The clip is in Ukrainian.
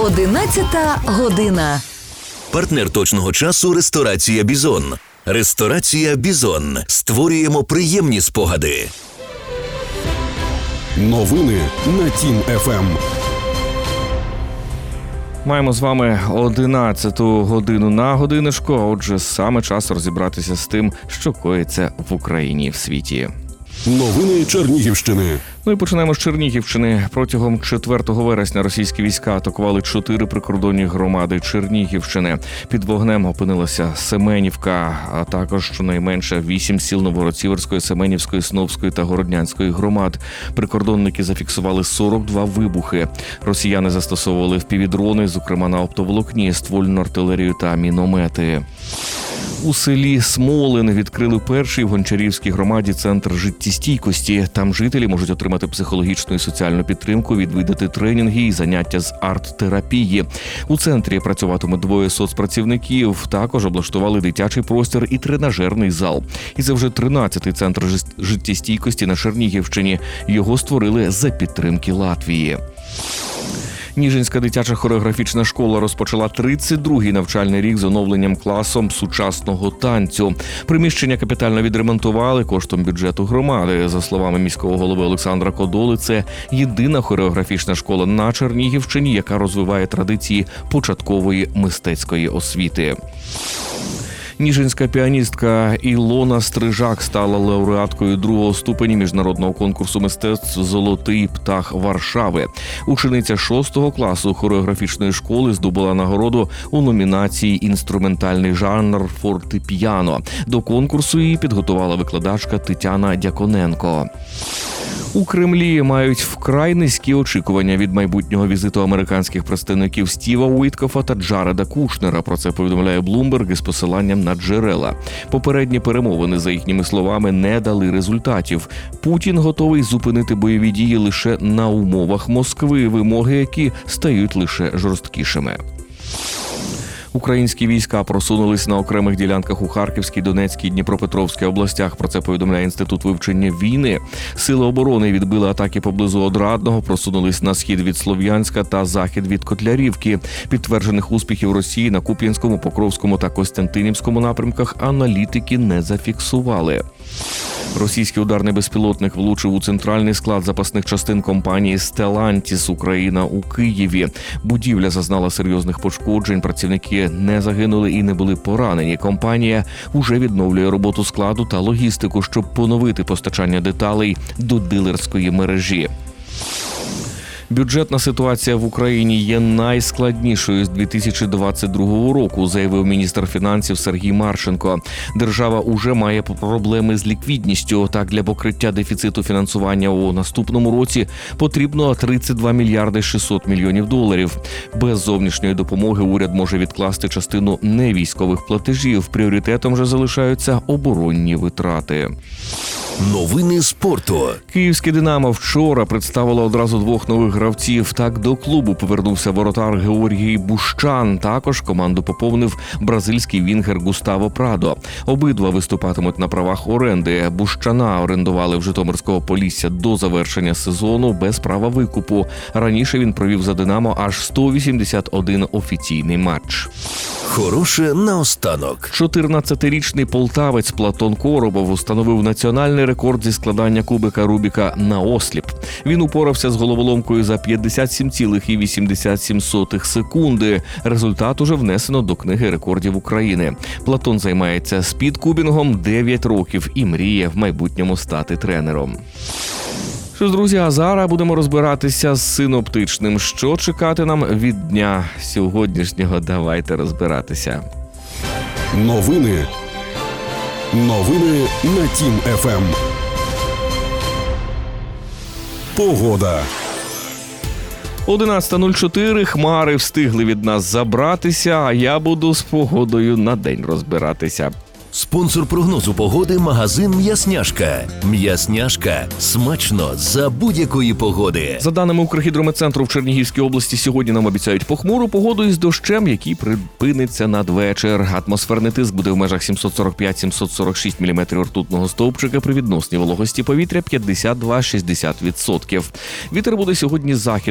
11 година. Партнер точного часу – ресторація «Бізон». Ресторація «Бізон». Створюємо приємні спогади. Новини на Тім-ФМ. Маємо з вами 11-ту годину на годиночку, а отже, саме час розібратися з тим, що коїться в Україні і в світі. Новини Чернігівщини. Ну і починаємо з Чернігівщини. Протягом 4 вересня російські війська атакували 4 прикордонні громади Чернігівщини. Під вогнем опинилася Семенівка, а також щонайменше 8 сіл Новгород-Сіверської, Семенівської, Сновської та Городнянської громад. Прикордонники зафіксували 42 вибухи. Росіяни застосовували впівдрони, зокрема на оптоволокні, ствольну артилерію та міномети. У селі Смолин відкрили перший в Гончарівській громаді центр життєстійкості. Там жителі можуть отримати психологічну і соціальну підтримку, відвідати тренінги і заняття з арт-терапії. У центрі працюватимуть 2 соцпрацівників. Також облаштували дитячий простір і тренажерний зал. І це вже 13-й центр життєстійкості на Чернігівщині. Його створили за підтримки Латвії. Ніжинська дитяча хореографічна школа розпочала 32-й навчальний рік з оновленням класом сучасного танцю. Приміщення капітально відремонтували коштом бюджету громади. За словами міського голови Олександра Кодоли, це єдина хореографічна школа на Чернігівщині, яка розвиває традиції початкової мистецької освіти. Ніжинська піаністка Ілона Стрижак стала лауреаткою 2-го ступені міжнародного конкурсу мистецтв «Золотий птах Варшави». Учениця 6-го класу хореографічної школи здобула нагороду у номінації «Інструментальний жанр фортепіано». До конкурсу її підготувала викладачка Тетяна Дяконенко. У Кремлі мають вкрай низькі очікування від майбутнього візиту американських представників Стіва Уіткофа та Джареда Кушнера. Про це повідомляє Bloomberg із посиланням на джерела. Попередні перемовини, за їхніми словами, не дали результатів. Путін готовий зупинити бойові дії лише на умовах Москви, вимоги які стають лише жорсткішими. Українські війська просунулись на окремих ділянках у Харківській, Донецькій, Дніпропетровській областях. Про це повідомляє Інститут вивчення війни. Сили оборони відбили атаки поблизу Одрадного, просунулись на схід від Слов'янська та захід від Котлярівки. Підтверджених успіхів Росії на Куп'янському, Покровському та Костянтинівському напрямках аналітики не зафіксували. Російський ударний безпілотник влучив у центральний склад запасних частин компанії «Стелантіс Україна» у Києві. Будівля зазнала серйозних пошкоджень, працівники не загинули і не були поранені. Компанія уже відновлює роботу складу та логістику, щоб поновити постачання деталей до дилерської мережі. Бюджетна ситуація в Україні є найскладнішою з 2022 року, заявив міністр фінансів Сергій Марченко. Держава уже має проблеми з ліквідністю. Так, для покриття дефіциту фінансування у наступному році потрібно 32 мільярди 600 мільйонів доларів. Без зовнішньої допомоги уряд може відкласти частину невійськових платежів. Пріоритетом же залишаються оборонні витрати. Новини спорту. Київське «Динамо» вчора представило одразу 2 нових гравців. Так, до клубу повернувся воротар Георгій Бущан. Також команду поповнив бразильський вінгер Густаво Прадо. Обидва виступатимуть на правах оренди. Бущана орендували в Житомирського Полісся до завершення сезону без права викупу. Раніше він провів за «Динамо» аж 181 офіційний матч. Хороше наостанок. 14-річний полтавець Платон Коробов установив національний рекорд зі складання кубика Рубіка на осліп. Він упорався з головоломкою за 57,87 секунди. Результат уже внесено до книги рекордів України. Платон займається спідкубінгом 9 років і мріє в майбутньому стати тренером. Що ж, друзі, а зараз будемо розбиратися з синоптичним. Що чекати нам від дня сьогоднішнього? Давайте розбиратися. Новини на Тім-ФМ. Погода. 11:04. Хмари встигли від нас забратися, а я буду з погодою на день розбиратися. Спонсор прогнозу погоди – магазин «М'ясняшка». «М'ясняшка» – смачно за будь-якої погоди. За даними Укргідрометцентру, в Чернігівській області сьогодні нам обіцяють похмуру погоду із дощем, який припиниться надвечір. Атмосферний тиск буде в межах 745-746 мм ртутного стовпчика при відносній вологості повітря 52-60%. Вітер буде сьогодні західний.